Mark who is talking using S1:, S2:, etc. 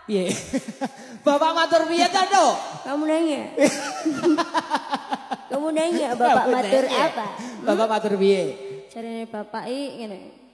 S1: Piye? Bapak matur piye ta, Dok?
S2: Kamu nanya. Kamu nanya Bapak matur apa?
S1: Bapak matur piye?
S2: Jarene bapak iki ngene.